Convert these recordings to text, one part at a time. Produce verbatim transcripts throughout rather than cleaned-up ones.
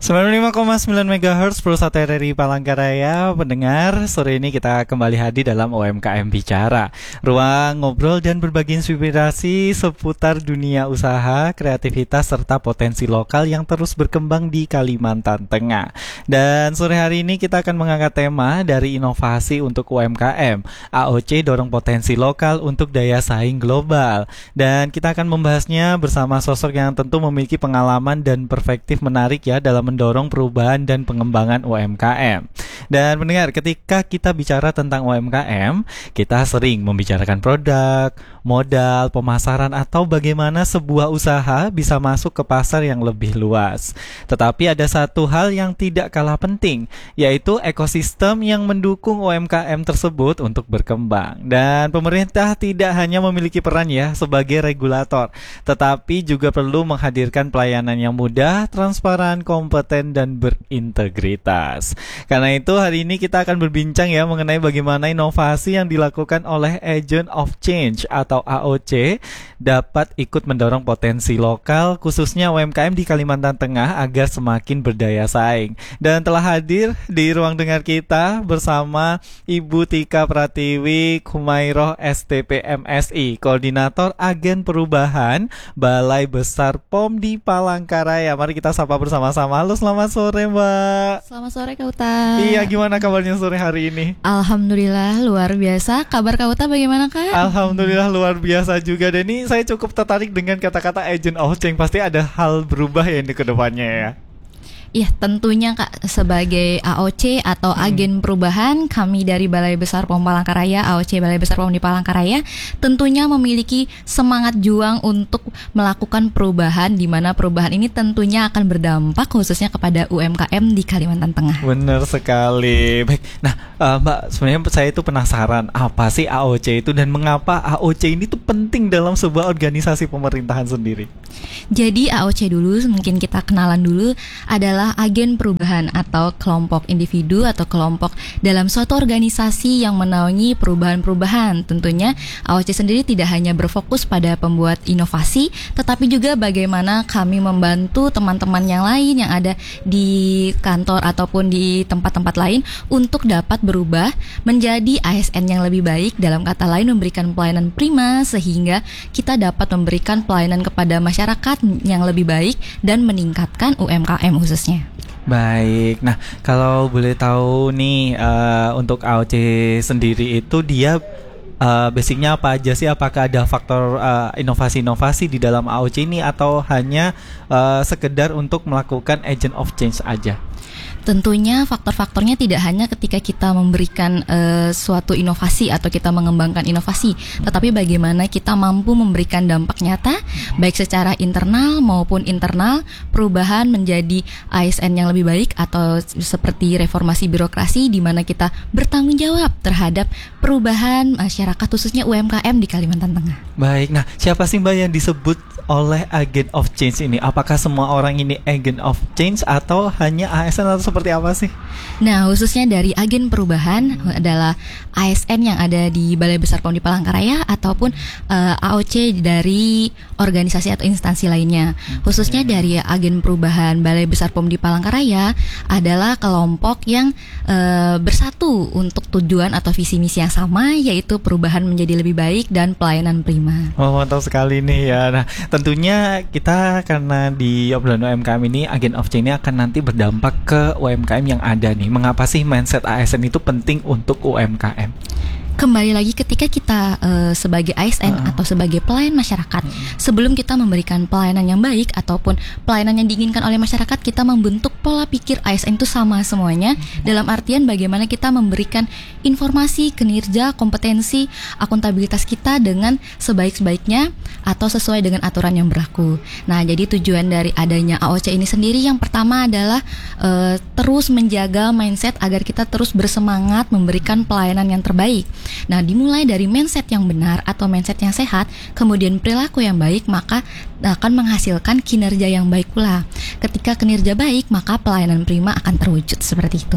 sembilan puluh lima koma sembilan megahertz Pulsa R R I Palangkaraya. Pendengar, sore ini kita kembali hadir dalam U M K M Bicara, ruang ngobrol dan berbagi inspirasi seputar dunia usaha, kreativitas, serta potensi lokal yang terus berkembang di Kalimantan Tengah. Dan sore hari ini kita akan mengangkat tema dari inovasi untuk U M K M, A O C dorong potensi lokal untuk daya saing global. Dan kita akan membahasnya bersama sosok yang tentu memiliki pengalaman dan perspektif menarik ya dalam mendorong perubahan dan pengembangan U M K M. Dan mendengar, ketika kita bicara tentang U M K M, kita sering membicarakan produk, modal, pemasaran, atau bagaimana sebuah usaha bisa masuk ke pasar yang lebih luas. Tetapi ada satu hal yang tidak kalah penting, yaitu ekosistem yang mendukung U M K M tersebut untuk berkembang. Dan pemerintah tidak hanya memiliki peran ya sebagai regulator, tetapi juga perlu menghadirkan pelayanan yang mudah, transparan, kompeten, dan berintegritas. Karena itu hari ini kita akan berbincang ya mengenai bagaimana inovasi yang dilakukan oleh Agent of Change atau A O C dapat ikut mendorong potensi lokal khususnya U M K M di Kalimantan Tengah agar semakin berdaya saing. Dan telah hadir di ruang dengar kita bersama Ibu Tika Pratiwi Khumairah S T P M S I, Koordinator Agen Perubahan Balai Besar P O M di Palangkaraya. Mari kita sapa bersama-sama. Halo, selamat sore Mbak. Selamat sore Kak Uta. Iya, gimana kabarnya sore hari ini? Alhamdulillah luar biasa. Kabar Kak Uta bagaimana Kak? Alhamdulillah luar biasa juga. Dan ini saya cukup tertarik dengan kata-kata agent of change. Pasti ada hal berubah ya ini ke depannya ya. Iya, tentunya Kak, sebagai A O C atau agen perubahan, kami dari Balai Besar P O M Palangkaraya, A O C Balai Besar P O M di Palangkaraya, tentunya memiliki semangat juang untuk melakukan perubahan, di mana perubahan ini tentunya akan berdampak khususnya kepada U M K M di Kalimantan Tengah. Benar sekali. Baik, nah uh, Mbak, sebenarnya saya itu penasaran apa sih A O C itu dan mengapa A O C ini tuh penting dalam sebuah organisasi pemerintahan sendiri. Jadi A O C dulu, mungkin kita kenalan dulu, adalah agen perubahan atau kelompok individu atau kelompok dalam suatu organisasi yang menaungi perubahan-perubahan. Tentunya A O C sendiri tidak hanya berfokus pada pembuat inovasi, tetapi juga bagaimana kami membantu teman-teman yang lain yang ada di kantor ataupun di tempat-tempat lain untuk dapat berubah menjadi A S N yang lebih baik, dalam kata lain memberikan pelayanan prima sehingga kita dapat memberikan pelayanan kepada masyarakat yang lebih baik dan meningkatkan U M K M khususnya. Baik, nah kalau boleh tahu nih uh, untuk A O C sendiri itu dia uh, basicnya apa aja sih? Apakah ada faktor uh, inovasi-inovasi di dalam A O C ini atau hanya uh, sekedar untuk melakukan agent of change aja? Tentunya faktor-faktornya tidak hanya ketika kita memberikan uh, suatu inovasi atau kita mengembangkan inovasi, tetapi bagaimana kita mampu memberikan dampak nyata baik secara internal maupun internal, perubahan menjadi A S N yang lebih baik atau seperti reformasi birokrasi di mana kita bertanggung jawab terhadap perubahan masyarakat khususnya U M K M di Kalimantan Tengah. Baik, nah siapa sih Mbak yang disebut oleh agent of change ini? Apakah semua orang ini agent of change atau hanya A S N atau seperti apa sih? Nah, khususnya dari agen perubahan hmm. adalah A S N yang ada di Balai Besar P O M di Palangkaraya ataupun uh, A O C dari organisasi atau instansi lainnya. Hmm. Khususnya dari agen perubahan Balai Besar P O M di Palangkaraya adalah kelompok yang uh, bersatu untuk tujuan atau visi misi yang sama, yaitu perubahan menjadi lebih baik dan pelayanan prima. Oh, mantap sekali nih ya. Nah, tentunya kita karena di obrolan U M K M ini agen of change ini akan nanti berdampak ke U M K M yang ada nih. Mengapa sih mindset A S N itu penting untuk U M K M? Kembali lagi ketika kita uh, sebagai A S N uh. atau sebagai pelayan masyarakat, uh. sebelum kita memberikan pelayanan yang baik ataupun pelayanan yang diinginkan oleh masyarakat, kita membentuk pola pikir A S N itu sama semuanya, uh. dalam artian bagaimana kita memberikan informasi, kinerja, kompetensi, akuntabilitas kita dengan sebaik-baiknya atau sesuai dengan aturan yang berlaku. Nah, jadi tujuan dari adanya A O C ini sendiri yang pertama adalah uh, terus menjaga mindset agar kita terus bersemangat memberikan pelayanan yang terbaik. Nah, dimulai dari mindset yang benar atau mindset yang sehat, kemudian perilaku yang baik, maka akan menghasilkan kinerja yang baik pula. Ketika kinerja baik, maka pelayanan prima akan terwujud seperti itu, Mas.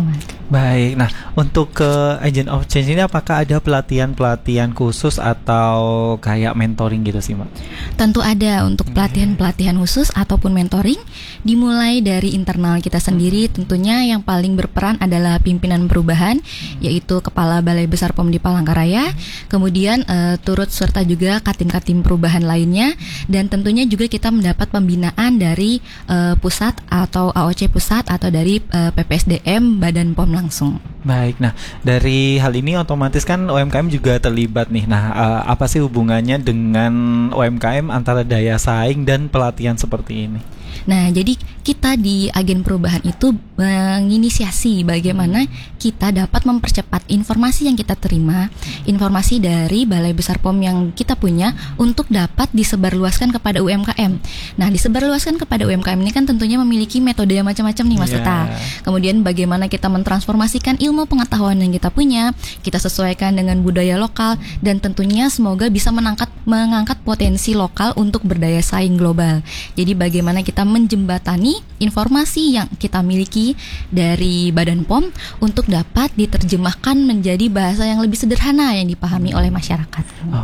Baik, nah untuk ke Agent of Change ini apakah ada pelatihan-pelatihan khusus atau kayak mentoring gitu sih Mbak? Tentu ada untuk pelatihan-pelatihan khusus ataupun mentoring, dimulai dari internal kita sendiri. Tentunya yang paling berperan adalah pimpinan perubahan, yaitu Kepala Balai Besar Pom di Palangkaraya, kemudian uh, turut serta juga katim-katim perubahan lainnya, dan tentunya juga kita mendapat pembinaan dari uh, pusat atau A O C pusat atau dari uh, P P S D M Badan Pom langsung. Baik, nah dari hal ini otomatis kan U M K M juga terlibat nih. Nah, uh, apa sih hubungannya dengan U M K M antara daya saing dan pelatihan seperti ini? Nah, jadi kita di agen perubahan itu menginisiasi bagaimana kita dapat mempercepat informasi yang kita terima, informasi dari Balai Besar Pom yang kita punya untuk dapat disebarluaskan kepada U M K M. Nah, disebarluaskan kepada U M K M ini kan tentunya memiliki metode yang macam-macam nih Mas Uta. Yeah. Kemudian bagaimana kita mentransformasikan ilmu pengetahuan yang kita punya, kita sesuaikan dengan budaya lokal, dan tentunya semoga bisa menangkat, mengangkat potensi lokal untuk berdaya saing global. Jadi bagaimana kita menjembatani informasi yang kita miliki dari Badan Pom untuk dapat diterjemahkan menjadi bahasa yang lebih sederhana yang dipahami oleh masyarakat.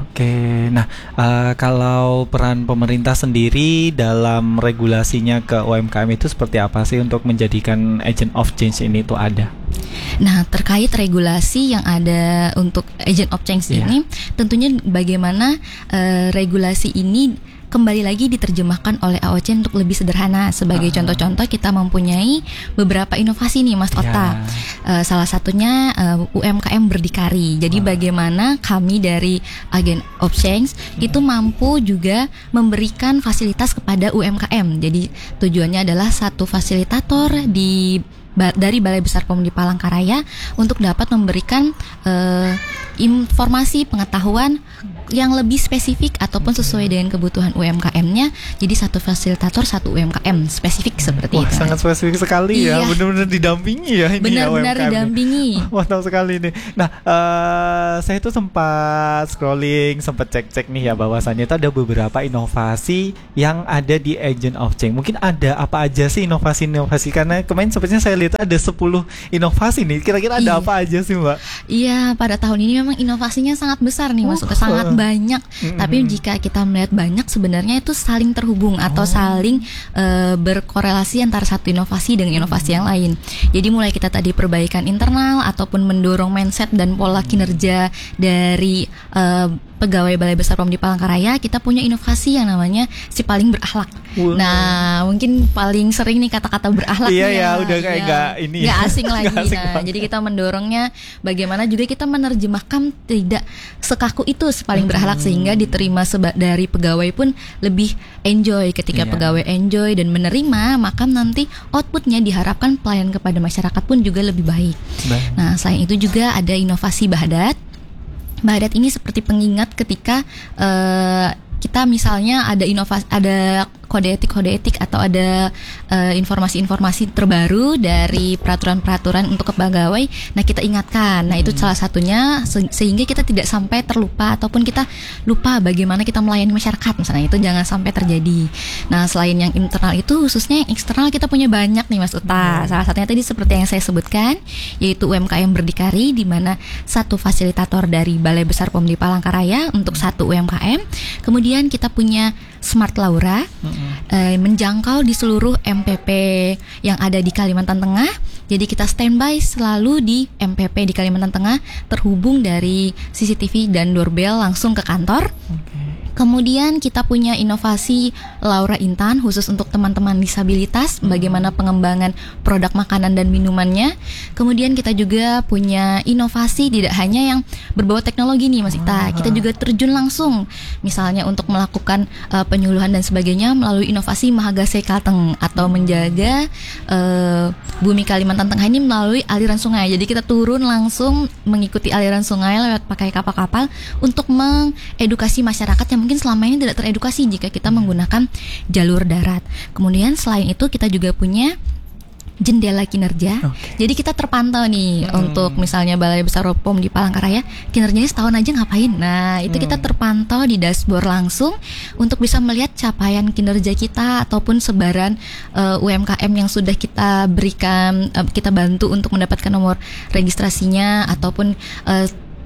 Oke, nah uh, kalau peran pemerintah sendiri dalam regulasinya ke U M K M itu seperti apa sih untuk menjadikan Agent of Change ini tuh ada? Nah, terkait regulasi yang ada untuk Agent of Change yeah. ini, tentunya bagaimana uh, regulasi ini kembali lagi diterjemahkan oleh A O C untuk lebih sederhana. Sebagai uh. contoh-contoh, kita mempunyai beberapa inovasi nih Mas Ota. Yeah. Uh, salah satunya uh, U M K M berdikari. Jadi uh. bagaimana kami dari Agent of Change uh. itu mampu juga memberikan fasilitas kepada U M K M. Jadi tujuannya adalah satu fasilitator di dari Balai Besar Pom di Palangkaraya untuk dapat memberikan uh, informasi pengetahuan yang lebih spesifik ataupun sesuai dengan kebutuhan U M K M-nya. Jadi satu fasilitator, satu U M K M spesifik seperti Wah, itu. Sangat spesifik sekali ya, iya. benar-benar didampingi ya ini benar-benar ya U M K M didampingi. Mantap sekali nih. Nah, uh, saya itu sempat scrolling, sempat cek-cek nih ya bahwasannya itu ada beberapa inovasi yang ada di Agent of Change. Mungkin ada apa aja sih inovasi-inovasi, karena kemarin sepertinya saya lihat ada sepuluh inovasi nih. Kira-kira ada iya. apa aja sih Mbak? Iya, pada tahun ini memang inovasinya sangat besar nih, maksudnya oh. sangat banyak. Mm-hmm. Tapi jika kita melihat banyak, sebenarnya itu saling terhubung atau oh. saling uh, berkorelasi antara satu inovasi dengan inovasi mm-hmm. yang lain. Jadi mulai kita tadi perbaikan internal ataupun mendorong mindset dan pola kinerja dari uh, pegawai Balai Besar Pom di Palangkaraya, kita punya inovasi yang namanya si paling berakhlak. Wow. Nah, mungkin paling sering nih kata-kata berakhlak. Iya ya, ya, udah kayak nggak ya, ini. Nggak asing lagi. Gak asing nah, banget. Jadi kita mendorongnya bagaimana juga kita menerjemahkan tidak sekaku itu si paling berakhlak hmm. sehingga diterima seba- dari pegawai pun lebih enjoy. Ketika yeah. pegawai enjoy dan menerima, maka nanti outputnya diharapkan pelayan kepada masyarakat pun juga lebih baik. Baik. Nah, selain itu juga ada inovasi Bahadat. Bahadat ini seperti pengingat ketika uh, kita misalnya ada inovasi, ada kode etik kode etik atau ada uh, informasi-informasi terbaru dari peraturan-peraturan untuk kepegawai. Nah, kita ingatkan. Nah, itu hmm. salah satunya se- sehingga kita tidak sampai terlupa ataupun kita lupa bagaimana kita melayani masyarakat. Misalnya itu jangan sampai terjadi. Nah, selain yang internal itu, khususnya yang eksternal kita punya banyak nih Mas Uta. Hmm. Salah satunya tadi seperti yang saya sebutkan, yaitu U M K M berdikari, di mana satu fasilitator dari Balai Besar Pom di Palangkaraya untuk satu U M K M. Kemudian kita punya Smart Laura, mm-hmm. eh, menjangkau di seluruh M P P yang ada di Kalimantan Tengah. Jadi kita standby selalu di M P P di Kalimantan Tengah, terhubung dari C C T V dan doorbell langsung ke kantor. Okay. Kemudian kita punya inovasi Laura Intan khusus untuk teman-teman disabilitas, bagaimana pengembangan produk makanan dan minumannya. Kemudian kita juga punya inovasi tidak hanya yang berbau teknologi nih Mas Ita, kita juga terjun langsung misalnya untuk melakukan uh, penyuluhan dan sebagainya melalui inovasi Mahagase Kalteng atau menjaga uh, bumi Kalimantan Tengah ini melalui aliran sungai. Jadi kita turun langsung mengikuti aliran sungai lewat pakai kapal-kapal untuk mengedukasi masyarakat yang mungkin selama ini tidak teredukasi jika kita menggunakan jalur darat. Kemudian selain itu kita juga punya jendela kinerja. Okay. Jadi kita terpantau nih hmm. untuk misalnya Balai Besar Pom di Palangkaraya kinerjanya setahun aja ngapain. Nah itu hmm. kita terpantau di dashboard langsung untuk bisa melihat capaian kinerja kita ataupun sebaran uh, U M K M yang sudah kita berikan, uh, kita bantu untuk mendapatkan nomor registrasinya ataupun uh,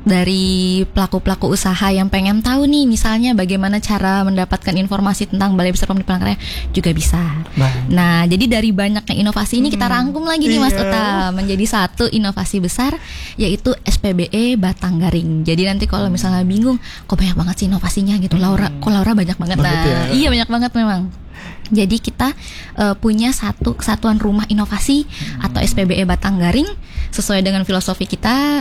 dari pelaku-pelaku usaha yang pengen tahu nih misalnya bagaimana cara mendapatkan informasi tentang Balai Besar Pom di Palangkaraya juga bisa. Baik. Nah, jadi dari banyaknya inovasi ini kita rangkum lagi nih Mas Uta menjadi satu inovasi besar yaitu S P B E Batanggaring. Jadi nanti kalau misalnya bingung, kok banyak banget sih inovasinya gitu. Laura, kok Laura banyak banget. Nah, ya. Iya banyak banget memang. Jadi kita uh, punya satu kesatuan rumah inovasi hmm. atau S P B E Batanggaring sesuai dengan filosofi kita.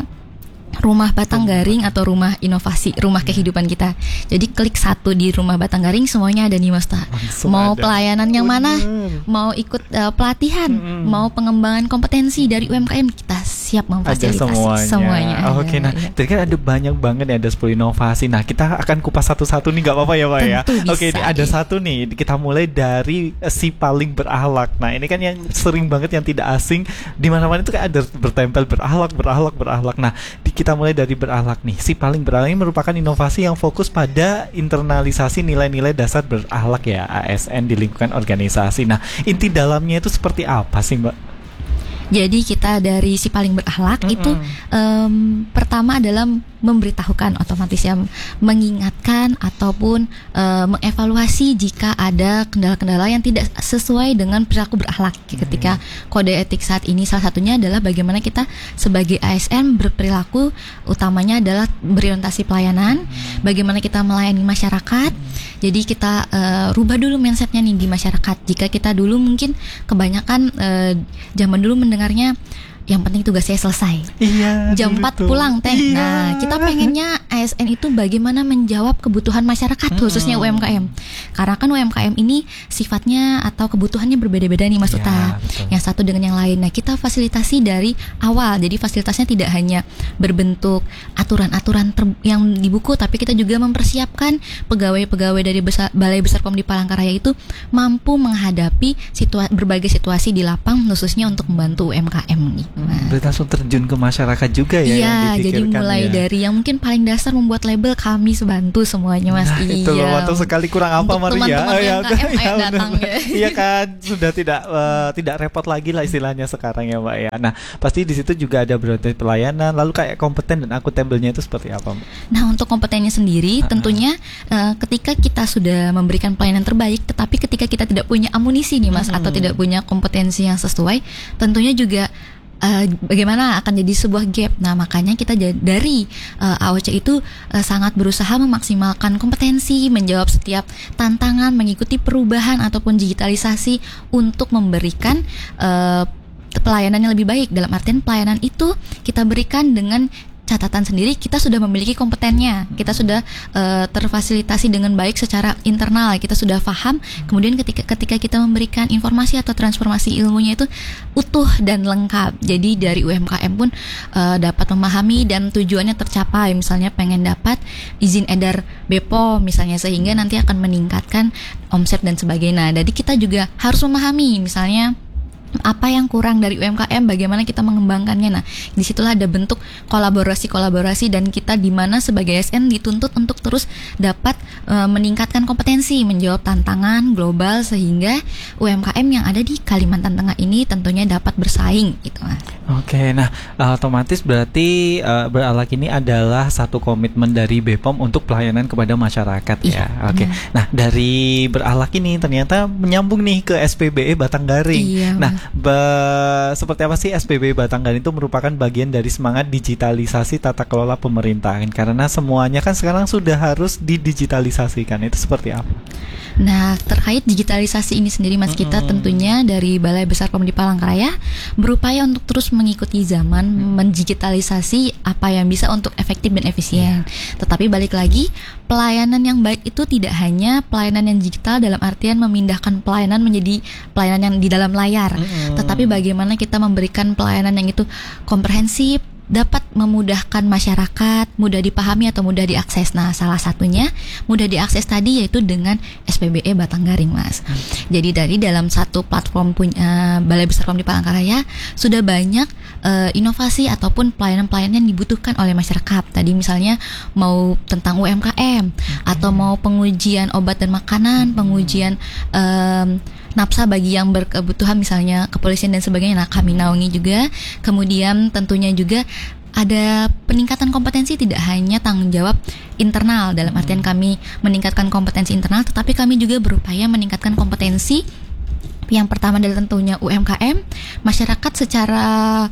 Rumah Batanggaring atau rumah inovasi, rumah kehidupan kita. Jadi klik satu di Rumah Batanggaring semuanya ada nih Mas Ta. Mau ada. Pelayanan yang mana, mau ikut uh, pelatihan, hmm. mau pengembangan kompetensi dari U M K M, kita siap memfasilitasi semuanya. semuanya. Oh, Oke, okay. Nah, ya. Tadi kan ada banyak banget ya, ada sepuluh inovasi. Nah, kita akan kupas satu-satu nih, nggak apa-apa ya Pak ya? Oke, okay, ada satu nih, kita mulai dari uh, si paling berakhlak. Nah, ini kan yang sering banget yang tidak asing, di mana-mana itu kan ada bertempel berakhlak, berakhlak, berakhlak. Nah, di kita mulai dari berakhlak nih. Si paling berakhlak ini merupakan inovasi yang fokus pada internalisasi nilai-nilai dasar berakhlak ya, A S N di lingkungan organisasi. Nah, inti dalamnya itu seperti apa sih, Mbak? Jadi kita dari si paling berakhlak mm-hmm. itu um, pertama adalah memberitahukan, otomatis ya, mengingatkan ataupun uh, mengevaluasi jika ada kendala-kendala yang tidak sesuai dengan perilaku berakhlak ketika kode etik saat ini. Salah satunya adalah bagaimana kita sebagai A S N berperilaku, utamanya adalah berorientasi pelayanan, bagaimana kita melayani masyarakat. Jadi kita uh, rubah dulu mindsetnya nih di masyarakat. Jika kita dulu mungkin kebanyakan uh, zaman dulu mendengarnya yang penting tugasnya selesai. Iya. Jam empat pulang teh. Iya. Nah, kita pengennya A S N itu bagaimana menjawab kebutuhan masyarakat, hmm. khususnya U M K M. Karena kan U M K M ini sifatnya atau kebutuhannya berbeda-beda nih Mas ya, Uta. Betul. Yang satu dengan yang lain. Nah, kita fasilitasi dari awal. Jadi fasilitasnya tidak hanya berbentuk aturan-aturan ter- yang di buku, tapi kita juga mempersiapkan pegawai-pegawai dari besar, Balai Besar Pom di Palangkaraya itu mampu menghadapi situa- berbagai situasi di lapang, khususnya untuk membantu U M K M nih. Nah. Berarti langsung terjun ke masyarakat juga ya. Iya, jadi mulai ya. dari yang mungkin paling dasar membuat label, kami sebantu semuanya Mas. Nah, iya. Itu loh, waktu sekali kurang apa Maria? Teman-teman ya, U M K M ayo datang ya. Iya kan, sudah tidak uh, tidak repot lagi lah istilahnya sekarang ya Mbak ya. Nah, pasti di situ juga ada berbagai pelayanan. Lalu kayak kompeten dan akuntabelnya itu seperti apa, Mbak? Nah, untuk kompetennya sendiri uh-huh. tentunya uh, ketika kita sudah memberikan pelayanan terbaik, tetapi ketika kita tidak punya amunisi nih Mas, uh-huh. atau tidak punya kompetensi yang sesuai, tentunya juga Uh, bagaimana akan jadi sebuah gap. Nah, makanya kita j- dari uh, A O C itu uh, sangat berusaha memaksimalkan kompetensi, menjawab setiap tantangan, mengikuti perubahan ataupun digitalisasi untuk memberikan uh, pelayanan yang lebih baik. Dalam artian pelayanan itu kita berikan dengan catatan sendiri, kita sudah memiliki kompetennya, kita sudah uh, terfasilitasi dengan baik secara internal, kita sudah paham. Kemudian ketika ketika kita memberikan informasi atau transformasi ilmunya itu utuh dan lengkap. Jadi dari U M K M pun uh, dapat memahami dan tujuannya tercapai. Misalnya pengen dapat izin edar B P O M misalnya, sehingga nanti akan meningkatkan omset dan sebagainya. Jadi kita juga harus memahami misalnya apa yang kurang dari U M K M, bagaimana kita mengembangkannya. Nah, disitulah ada bentuk kolaborasi-kolaborasi dan kita di mana sebagai A S N dituntut untuk terus dapat e, meningkatkan kompetensi, menjawab tantangan global sehingga U M K M yang ada di Kalimantan Tengah ini tentunya dapat bersaing gitu, Mas. Oke, nah otomatis berarti uh, berakhlak ini adalah satu komitmen dari B P O M untuk pelayanan kepada masyarakat ya. Oke. Benar. Nah, dari berakhlak ini ternyata menyambung nih ke S P B E Batanggaring. Iya, nah, Ba, seperti apa sih S P B E Batanggaring itu merupakan bagian dari semangat digitalisasi tata kelola pemerintahan, karena semuanya kan sekarang sudah harus didigitalisasikan. Itu seperti apa? Nah, terkait digitalisasi ini sendiri Mas, kita mm-hmm. tentunya dari Balai Besar Pom di Palangkaraya berupaya untuk terus mengikuti zaman, mm-hmm. mendigitalisasi apa yang bisa untuk efektif dan efisien. Yeah. Tetapi balik lagi, pelayanan yang baik itu tidak hanya pelayanan yang digital dalam artian memindahkan pelayanan menjadi pelayanan yang di dalam layar. Mm-hmm. Tetapi bagaimana kita memberikan pelayanan yang itu komprehensif, dapat memudahkan masyarakat, mudah dipahami atau mudah diakses. Nah, salah satunya mudah diakses tadi yaitu dengan S P B E Batanggaring, Mas. Hmm. Jadi dari dalam satu platform punya Balai Besar Pemdi Palangkaraya sudah banyak uh, inovasi ataupun pelayanan-pelayanan yang dibutuhkan oleh masyarakat. Tadi misalnya mau tentang U M K M hmm. atau mau pengujian obat dan makanan, hmm. pengujian um, napsa bagi yang berkebutuhan misalnya kepolisian dan sebagainya. Nah, kami naungi juga. Kemudian tentunya juga ada peningkatan kompetensi, tidak hanya tanggung jawab internal dalam artian kami meningkatkan kompetensi internal, tetapi kami juga berupaya meningkatkan kompetensi. Yang pertama adalah tentunya U M K M, masyarakat secara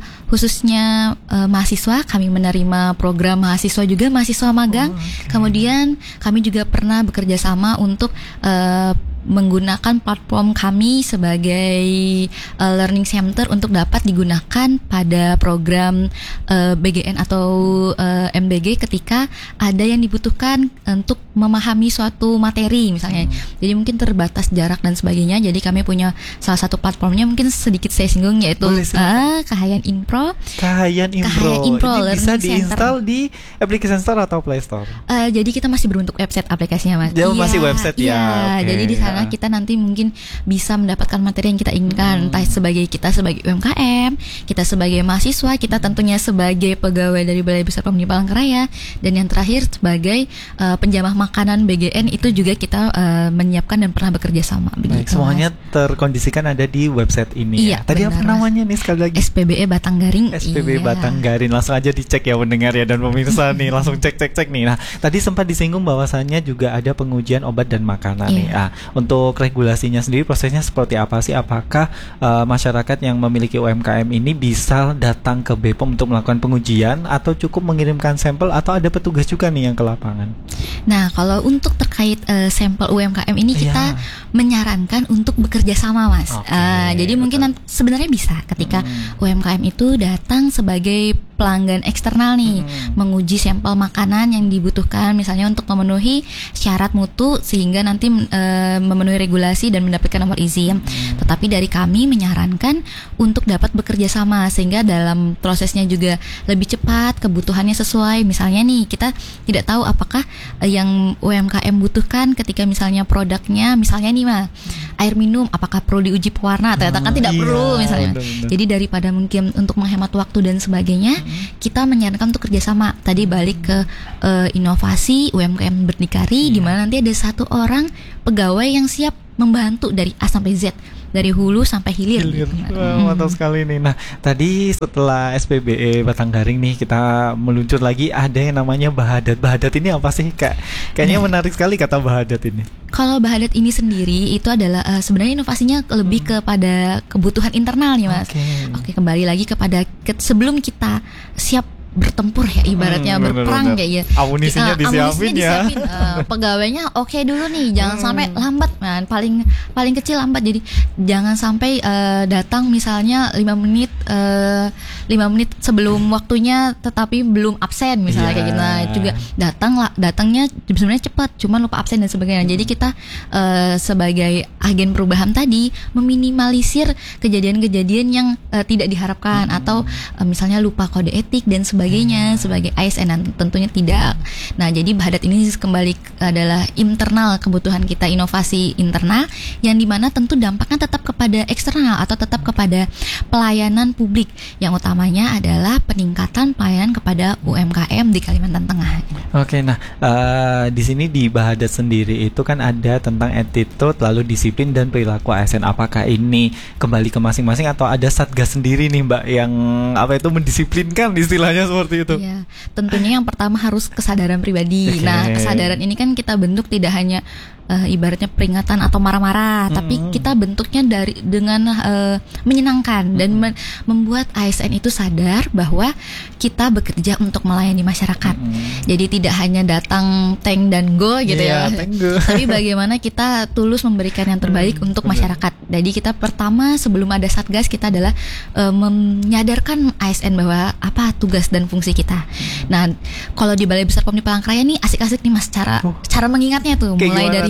khususnya e, mahasiswa. Kami menerima program mahasiswa juga, mahasiswa magang. Oh, okay. Kemudian kami juga pernah bekerja sama untuk e, menggunakan platform kami sebagai uh, learning center untuk dapat digunakan pada program uh, B G N atau uh, M B G ketika ada yang dibutuhkan untuk memahami suatu materi misalnya. Hmm. Jadi mungkin terbatas jarak dan sebagainya. Jadi kami punya salah satu platformnya, mungkin sedikit saya singgung, yaitu uh, Kahayan Impro. Kahayan Impro. Kahayan Impro ini bisa diinstal di application store atau Play Store. Uh, jadi kita masih berbentuk website aplikasinya, Mas. Jauh iya, masih website ya. Iya, okay. Jadi di sana ya. Kita nanti mungkin bisa mendapatkan materi yang kita inginkan, hmm. entah sebagai kita sebagai U M K M, kita sebagai mahasiswa, kita tentunya sebagai pegawai dari Balai Besar Pemdi Palangkaraya, dan yang terakhir sebagai uh, penjamah makanan B G N itu juga kita uh, menyiapkan dan pernah bekerja sama. Baik, semuanya terkondisikan ada di website ini. Iya, ya. Tadi benar, apa namanya nih sekali lagi? S P B E Batanggaring. S P B E iya. Batanggaring. Langsung aja dicek ya mendengar ya dan pemirsa nih, langsung cek-cek-cek nih. Nah, tadi sempat disinggung bahwasannya juga ada pengujian obat dan makanan iya. nih. Ah, untuk regulasinya sendiri prosesnya seperti apa sih? Apakah uh, masyarakat yang memiliki U M K M ini bisa datang ke B P O M untuk melakukan pengujian atau cukup mengirimkan sampel atau ada petugas juga nih yang ke lapangan? Nah, kalau untuk terkait uh, sampel U M K M ini kita yeah. menyarankan untuk bekerja sama, Mas. Okay, uh, jadi betul. Mungkin nanti, sebenarnya bisa ketika hmm. U M K M itu datang sebagai pelanggan eksternal nih, hmm. menguji sampel makanan yang dibutuhkan misalnya untuk memenuhi syarat mutu sehingga nanti e, memenuhi regulasi dan mendapatkan nomor izin. Hmm. Tetapi dari kami menyarankan untuk dapat bekerja sama sehingga dalam prosesnya juga lebih cepat, kebutuhannya sesuai. Misalnya nih, kita tidak tahu apakah e, yang U M K M butuhkan ketika misalnya produknya misalnya nih mah air minum, apakah perlu diuji pewarna? Ternyata kan tidak iya, perlu misalnya. Bener, bener. Jadi daripada mungkin untuk menghemat waktu dan sebagainya, hmm. kita menyarankan untuk kerjasama. Tadi balik ke uh, inovasi U M K M berdikari, yeah. di mana nanti ada satu orang pegawai yang siap membantu dari A sampai Z, dari hulu sampai hilir. Hilir. Gitu. Wah, mantap hmm. sekali nih. Nah, tadi setelah S P B E Batanggaring nih, kita meluncur lagi ada yang namanya Bahadat. Bahadat ini apa sih, Kak? Kayaknya nah. menarik sekali kata Bahadat ini. Kalau Bahadat ini sendiri itu adalah uh, sebenarnya inovasinya lebih hmm. kepada kebutuhan internal nih, Mas. Oke, okay. okay, kembali lagi kepada ke, sebelum kita siap bertempur ya ibaratnya, hmm, berperang kayak ya. Amunisinya uh, disiapin, amunisinya ya. Disiapin. Uh, pegawainya oke okay dulu nih, jangan hmm. sampai lambat, man. Paling paling kecil lambat. Jadi jangan sampai uh, datang misalnya lima menit uh, lima menit sebelum waktunya tetapi belum absen misalnya yeah. kayak gitu. Nah, juga datang lah, datangnya sebenarnya cepat, cuman lupa absen dan sebagainya. Hmm. Jadi kita uh, sebagai agen perubahan tadi meminimalisir kejadian-kejadian yang uh, tidak diharapkan hmm. atau uh, misalnya lupa kode etik dan sebagainya. sebagainya sebagai A S N, dan tentunya tidak. Nah, jadi Bahadat ini kembali adalah internal, kebutuhan kita inovasi internal yang dimana tentu dampaknya tetap kepada eksternal atau tetap kepada pelayanan publik, yang utamanya adalah peningkatan pelayanan kepada U M K M di Kalimantan Tengah. Oke, nah uh, di sini di Bahadat sendiri itu kan ada tentang attitude, lalu disiplin dan perilaku A S N. Apakah ini kembali ke masing-masing atau ada satgas sendiri nih, Mbak, yang apa itu mendisiplinkan istilahnya seperti itu? Iya, tentunya yang pertama harus kesadaran pribadi. Okay. Nah, kesadaran ini kan kita bentuk tidak hanya uh, ibaratnya peringatan atau marah-marah, hmm. tapi kita bentuknya dari dengan uh, menyenangkan hmm. dan men- membuat A S N itu sadar bahwa kita bekerja untuk melayani masyarakat. Hmm. Jadi tidak hanya datang tank dan go gitu yeah, ya, tapi bagaimana kita tulus memberikan yang terbaik hmm, untuk bener. masyarakat. Jadi kita pertama sebelum ada satgas, kita adalah uh, menyadarkan A S N bahwa apa tugas dan fungsi kita. Nah, kalau di Balai Besar Pemdi Palangkaraya nih asik-asik nih, Mas, cara oh. cara mengingatnya tuh. Kayak mulai dari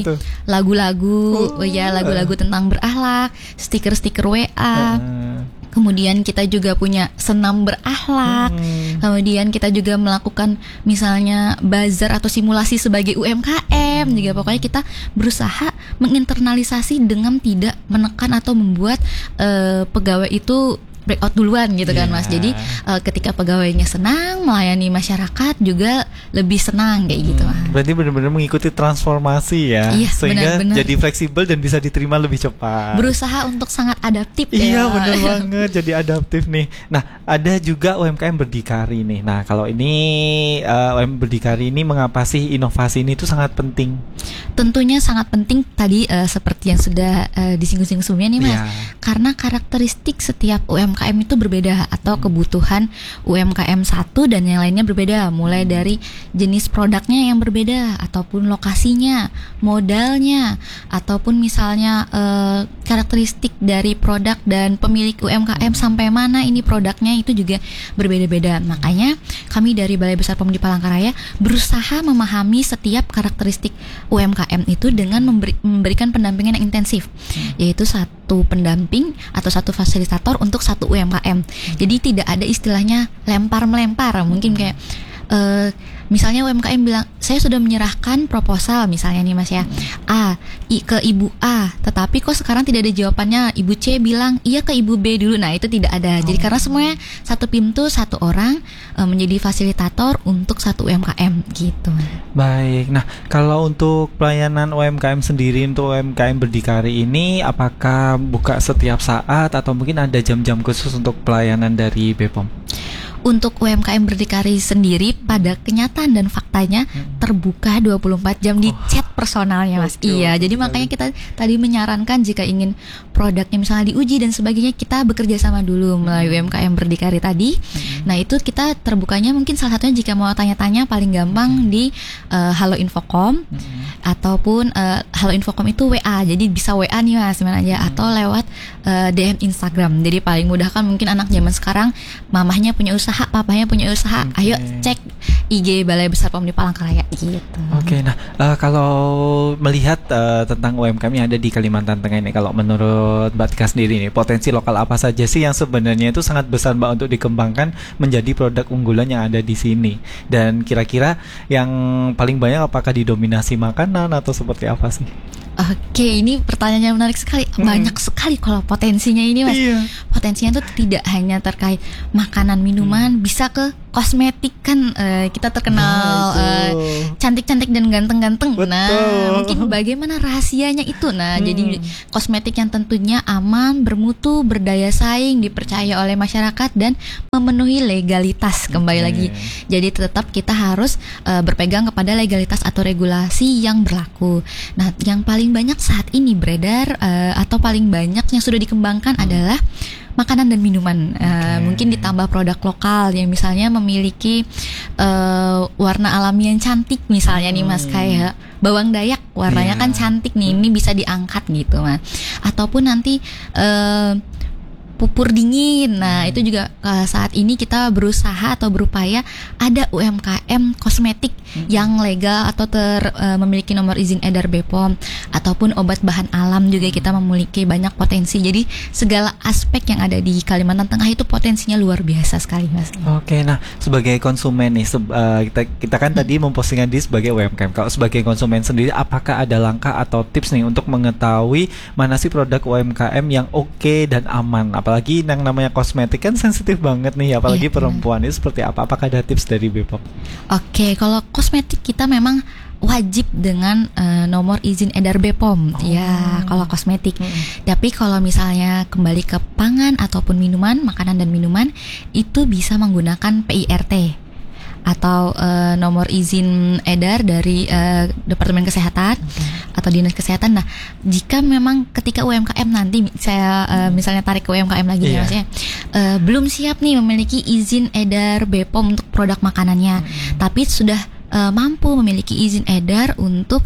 tuh? Lagu-lagu, Oh. ya lagu-lagu tentang berakhlak, stiker-stiker W A. Uh. Kemudian kita juga punya senam berakhlak. Hmm. Kemudian kita juga melakukan misalnya bazar atau simulasi sebagai U M K M. Hmm. Juga pokoknya kita berusaha menginternalisasi dengan tidak menekan atau membuat uh, pegawai itu breakout duluan gitu kan Yeah. Mas. Jadi uh, ketika pegawainya senang melayani masyarakat juga lebih senang kayak gitu Mas. Berarti benar-benar mengikuti transformasi ya, Iya, sehingga benar-benar. jadi fleksibel dan bisa diterima lebih cepat. Berusaha untuk sangat adaptif Iya ya. benar banget, jadi adaptif nih. Nah ada juga U M K M berdikari nih. Nah kalau ini uh, U M K M berdikari ini mengapa sih inovasi ini tuh sangat penting? Tentunya sangat penting tadi uh, seperti yang sudah uh, disinggung-singgung sebelumnya nih Mas. Iya. Karena karakteristik setiap U M K M itu berbeda atau kebutuhan U M K M satu dan yang lainnya berbeda, mulai dari jenis produknya yang berbeda ataupun lokasinya, modalnya, ataupun misalnya eh, karakteristik dari produk dan pemilik U M K M sampai mana ini produknya itu juga berbeda-beda. Makanya kami dari Balai Besar Pemudi Palangkaraya berusaha memahami setiap karakteristik U M K M itu dengan memberi, memberikan pendampingan yang intensif, yaitu satu pendamping atau satu fasilitator untuk satu U M K M. Jadi tidak ada istilahnya lempar-melempar. Mungkin kayak uh, misalnya U M K M bilang saya sudah menyerahkan proposal misalnya nih Mas ya A i, ke Ibu A, tetapi kok sekarang tidak ada jawabannya. Ibu C bilang iya ke Ibu B dulu. Nah itu tidak ada. Jadi karena semuanya satu pintu, satu orang uh, menjadi fasilitator untuk satu U M K M gitu. Baik, nah kalau untuk pelayanan U M K M sendiri untuk U M K M berdikari ini apakah buka setiap saat atau mungkin ada jam-jam khusus untuk pelayanan dari B P O M? Untuk U M K M berdikari sendiri pada kenyataan dan faktanya terbuka dua puluh empat jam di chat personalnya Mas. Oke, Iya, oke jadi sekali. makanya kita tadi menyarankan jika ingin produknya misalnya diuji dan sebagainya, kita bekerja sama dulu melalui U M K M berdikari tadi. Nah, itu kita terbukanya mungkin salah satunya jika mau tanya-tanya paling gampang di uh, Halo Infocom ataupun uh, Halo Infocom itu W A. Jadi bisa W A nih Mas, mana aja atau lewat uh, D M Instagram. Jadi paling mudah kan mungkin anak zaman sekarang mamahnya punya usaha, papahnya punya usaha, Oke. ayo cek I G Balai Besar Pemudi Palangkaraya gitu. Oke, nah uh, kalau melihat uh, tentang U M K M yang ada di Kalimantan Tengah ini, kalau menurut Mbak Tika sendiri nih, potensi lokal apa saja sih yang sebenarnya itu sangat besar Mbak untuk dikembangkan menjadi produk unggulan yang ada di sini? Dan kira-kira yang paling banyak apakah didominasi makanan atau seperti apa sih? Oke, ini pertanyaannya menarik sekali. Banyak sekali kalau potensinya ini Mas. Iya. Potensinya tuh tidak hanya terkait makanan, minuman, bisa ke kosmetik kan, eh, kita terkenal Nah, eh, itu. cantik-cantik dan ganteng-ganteng. Betul. Nah, mungkin bagaimana rahasianya itu? Nah, Hmm. jadi kosmetik yang tentunya aman, bermutu, berdaya saing, dipercaya oleh masyarakat dan memenuhi legalitas. Kembali Oke. lagi. Jadi tetap kita harus eh, berpegang kepada legalitas atau regulasi yang berlaku. Nah, yang paling banyak saat ini beredar eh, atau paling banyak yang sudah dikembangkan adalah makanan dan minuman. Eh, Oke. mungkin ditambah produk lokal yang misalnya memiliki eh, warna alami yang cantik misalnya nih Mas, Hmm. kayak bawang dayak warnanya Iya. kan cantik nih, ini bisa diangkat gitu Mas. Ataupun nanti eh, pupur dingin. Nah, itu juga uh, saat ini kita berusaha atau berupaya ada U M K M kosmetik yang legal atau ter uh, memiliki nomor izin edar B P O M, ataupun obat bahan alam juga kita memiliki banyak potensi. Jadi segala aspek yang ada di Kalimantan Tengah itu potensinya luar biasa sekali Mas. Oke, nah sebagai konsumen nih, seb- uh, kita kita kan tadi mempostingkan di sebagai U M K M. Kalau sebagai konsumen sendiri, apakah ada langkah atau tips nih untuk mengetahui mana sih produk U M K M yang oke dan aman? Apalagi yang namanya kosmetik kan sensitif banget nih, apalagi Iya, perempuan. Itu seperti apa? Apakah ada tips dari B P O M? Oke, kalau kosmetik kita memang wajib dengan uh, nomor izin edar B P O M. Oh. Ya, kalau kosmetik. Hmm. Tapi kalau misalnya kembali ke pangan ataupun minuman, makanan dan minuman, itu bisa menggunakan P I R T atau uh, nomor izin edar dari uh, Departemen Kesehatan atau Dinas Kesehatan. Nah, jika memang ketika U M K M nanti saya uh, misalnya tarik ke U M K M lagi nih Iya. Mas ya, uh, belum siap nih memiliki izin edar B P O M untuk produk makanannya, tapi sudah uh, mampu memiliki izin edar untuk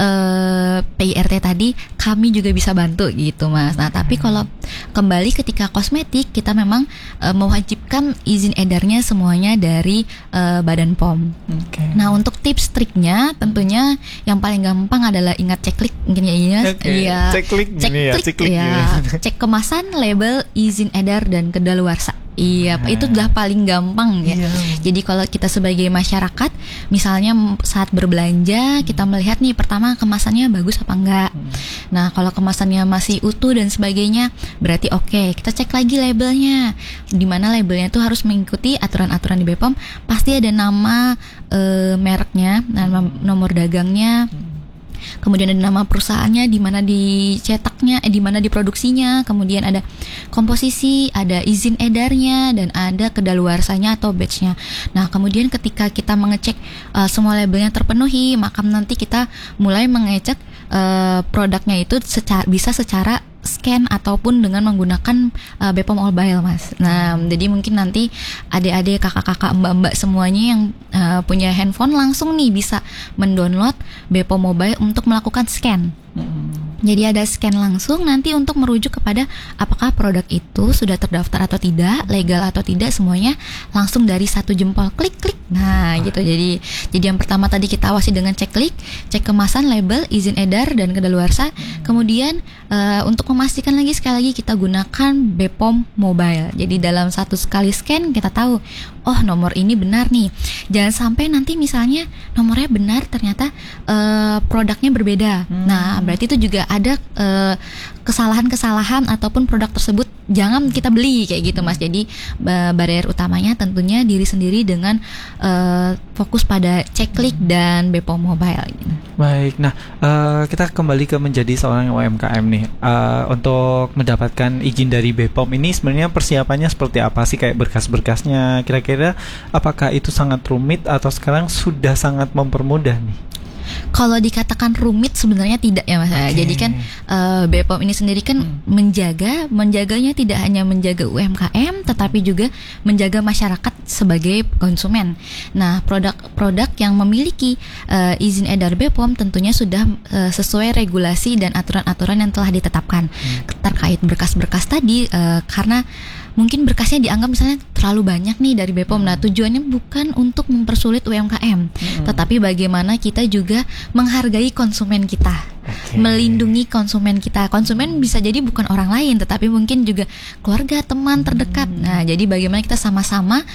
uh, P I R T tadi, kami juga bisa bantu gitu Mas. Nah tapi kalau kembali ketika kosmetik, kita memang uh, mewajibkan izin edarnya semuanya dari uh, Badan P O M. Okay. Nah untuk tips triknya tentunya yang paling gampang adalah ingat ceklik, mungkin ya Ines. Okay. Ya, ceklik gini ya, ceklik ya. Cek kemasan, label, izin edar dan kedaluarsa. Iya, nah. Itu udah paling gampang ya. Iya. Jadi kalau kita sebagai masyarakat, misalnya saat berbelanja, kita melihat nih pertama kemasannya bagus apa enggak. Hmm. Nah, kalau kemasannya masih utuh dan sebagainya, berarti oke. Okay. Kita cek lagi labelnya. Di mana labelnya itu harus mengikuti aturan-aturan di B P O M. Pasti ada nama e, mereknya, nama nomor dagangnya. Hmm. Kemudian ada nama perusahaannya, di mana dicetaknya, eh, di mana diproduksinya, kemudian ada komposisi, ada izin edarnya, dan ada kedaluarsanya atau batch-nya. Nah, kemudian ketika kita mengecek uh, semua labelnya terpenuhi, maka nanti kita mulai mengecek uh, produknya itu secara, bisa secara scan ataupun dengan menggunakan uh, B P O M Mobile Mas. Nah jadi mungkin nanti adik-adik, kakak-kakak, mbak-mbak semuanya yang uh, punya handphone langsung nih bisa mendownload B P O M Mobile untuk melakukan scan. Hmm. Jadi ada scan langsung nanti untuk merujuk kepada apakah produk itu sudah terdaftar atau tidak, legal atau tidak, semuanya langsung dari satu jempol klik-klik. Nah gitu. Jadi jadi yang pertama tadi kita awasi dengan cek klik, cek kemasan, label, izin edar dan kedaluarsa. Hmm. Kemudian uh, untuk memastikan lagi sekali lagi kita gunakan B P O M Mobile. Jadi dalam satu sekali scan kita tahu, oh nomor ini benar nih. Jangan sampai nanti misalnya nomornya benar ternyata uh, produknya berbeda. Hmm. Nah berarti itu juga ada uh, kesalahan-kesalahan ataupun produk tersebut jangan kita beli kayak gitu Mas. Jadi uh, barrier utamanya tentunya diri sendiri dengan uh, fokus pada cek klik dan B P O M Mobile gitu. Baik, nah uh, kita kembali ke menjadi seorang U M K M nih. Uh, untuk mendapatkan izin dari B P O M ini sebenarnya persiapannya seperti apa sih, kayak berkas-berkasnya? Kira-kira apakah itu sangat rumit atau sekarang sudah sangat mempermudah nih? Kalau dikatakan rumit sebenarnya tidak ya Mas. Okay. Jadi kan uh, B P O M ini sendiri kan hmm. menjaga, menjaganya tidak hanya menjaga U M K M tetapi juga menjaga masyarakat sebagai konsumen. Nah, produk-produk yang memiliki uh, izin edar B P O M tentunya sudah uh, sesuai regulasi dan aturan-aturan yang telah ditetapkan hmm. terkait berkas-berkas tadi uh, karena mungkin berkasnya dianggap misalnya terlalu banyak nih dari B P O M. Nah tujuannya bukan untuk mempersulit U M K M, hmm. tetapi bagaimana kita juga menghargai konsumen kita, okay. melindungi konsumen kita. Konsumen bisa jadi bukan orang lain, tetapi mungkin juga keluarga, teman terdekat. Hmm. Nah jadi bagaimana kita sama-sama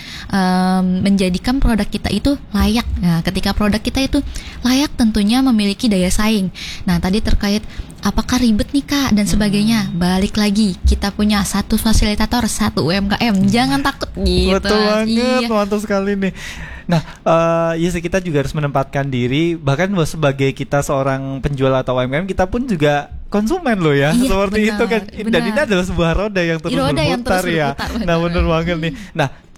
um, menjadikan produk kita itu layak. Nah ketika produk kita itu layak tentunya memiliki daya saing. Nah tadi terkait apakah ribet nih Kak dan sebagainya, hmm. balik lagi kita punya satu fasilitator, satu U M K M, jangan takut gitu. Betul banget, iya. Mantap sekali nih. Nah, uh, ya sih kita juga harus menempatkan diri, bahkan sebagai kita seorang penjual atau U M K M, kita pun juga konsumen loh ya, iya, seperti benar, itu kan. Benar. Dan ini adalah sebuah roda yang terus roda berputar yang terus ya. Berputar, nah, benar banget nih. Nah,